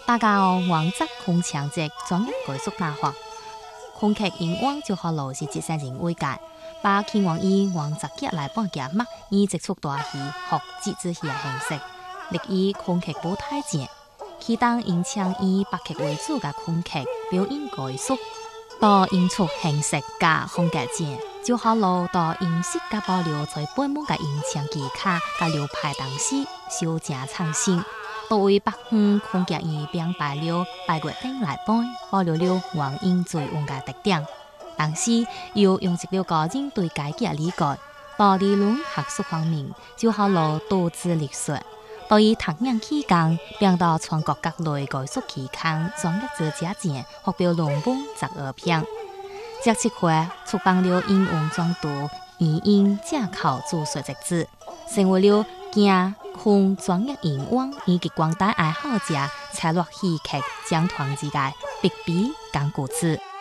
大家王则空腔节专业技术大学，空客英王就好老是接生人为界，把天王以王则节来帮夹麦，以接触大戏学节子戏的形式，历以空客舞台节，其当因腔以白客为主嘅空客表演技术，到演出形式嘅风格节，就好老到音色嘅保留在本门嘅音腔技巧嘅流派当时，小正创新。多位北方空格语并排了8月顶来版，保留了原音最稳嘅特点。同时又用一了个人对该剧理解，到理论学术方面就好了多资历史。到以读名期间，并到全国各类艺术期刊专业作家前发表论文12篇。这次回出版了英文专读《语音架考注释集子》，成为了惊空专业英文以及广大爱好者采录戏剧讲团之间必备工具词。